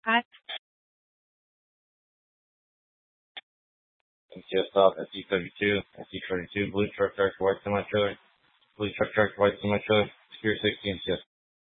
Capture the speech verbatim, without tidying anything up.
At M C S stop, S C thirty-two, S C forty-two, blue truck, dark white semi trailer, blue truck, dark white semi trailer, Secure sixty, M C S.